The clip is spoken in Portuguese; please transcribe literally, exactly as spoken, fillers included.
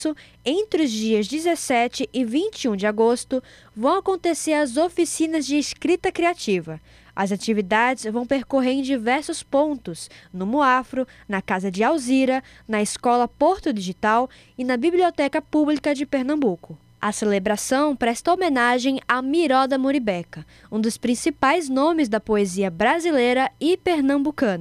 Entre os dias dezessete e vinte e um de agosto, vão acontecer as oficinas de escrita criativa. As atividades vão percorrer em diversos pontos, no Moafro, na Casa de Alzira, na Escola Porto Digital e na Biblioteca Pública de Pernambuco. A celebração presta homenagem a Miró da Muribeca, um dos principais nomes da poesia brasileira e pernambucana.